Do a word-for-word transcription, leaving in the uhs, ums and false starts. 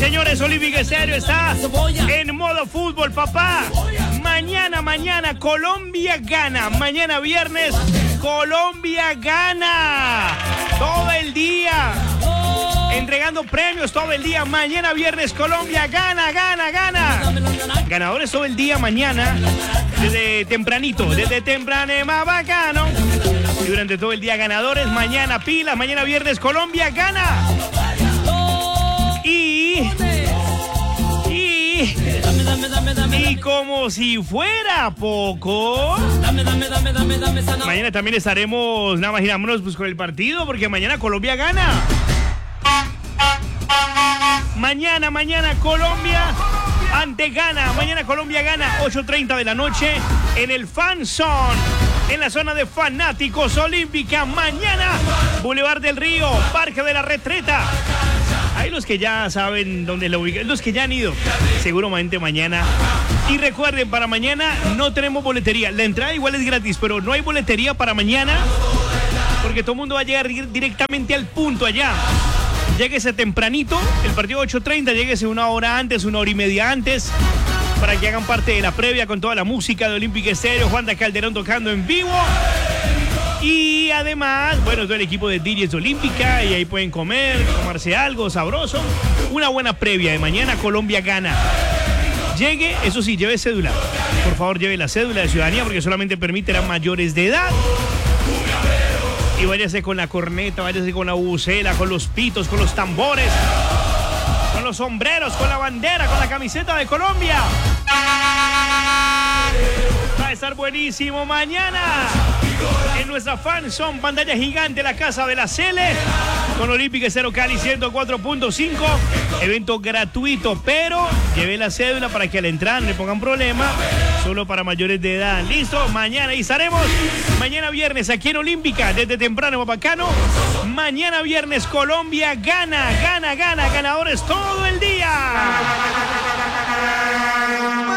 señores, Olímpica Estéreo está en modo fútbol, papá. Mañana, mañana, Colombia gana. Mañana viernes, Colombia gana. Todo el día. Entregando premios todo el día. Mañana viernes, Colombia gana, gana, gana. Ganadores todo el día mañana. Desde tempranito, desde temprano más bacano. Y durante todo el día ganadores. Mañana pilas, mañana viernes, Colombia gana. Y... Y... Y como si fuera poco, mañana también estaremos, nada más girámonos pues con el partido, porque mañana Colombia gana. Mañana, mañana Colombia ante Ghana. Mañana Colombia gana, ocho treinta de la noche en el Fan Zone, en la zona de fanáticos olímpica. Mañana, Boulevard del Río, Parque de la Retreta. Hay los que ya saben dónde lo ubican, los que ya han ido, seguramente mañana. Y recuerden, para mañana no tenemos boletería. La entrada igual es gratis, pero no hay boletería para mañana, porque todo el mundo va a llegar directamente al punto allá. Lléguese tempranito, el partido ocho treinta, lléguese una hora antes, una hora y media antes, para que hagan parte de la previa con toda la música de Olímpica Estéreo, Juanda Calderón tocando en vivo. Y además, bueno, todo el equipo de D Js Olímpica, y ahí pueden comer, tomarse algo sabroso. Una buena previa de mañana, Colombia gana. Llegue, eso sí, lleve cédula. Por favor, lleve la cédula de ciudadanía, porque solamente permiten a mayores de edad. Y váyase con la corneta, váyase con la bucela, con los pitos, con los tambores, con los sombreros, con la bandera, con la camiseta de Colombia. Va a estar buenísimo mañana. En nuestra Fan Zone, pantalla gigante, la Casa de la Cele, con Olímpica Estéreo Cali ciento cuatro punto cinco. Evento gratuito, pero lleve la cédula para que al entrar no le pongan problema. Solo para mayores de edad. ¿Listo? Mañana ahí estaremos. Mañana viernes aquí en Olímpica, desde temprano, bacano. Mañana viernes, Colombia gana, gana, gana. Ganadores todo el día.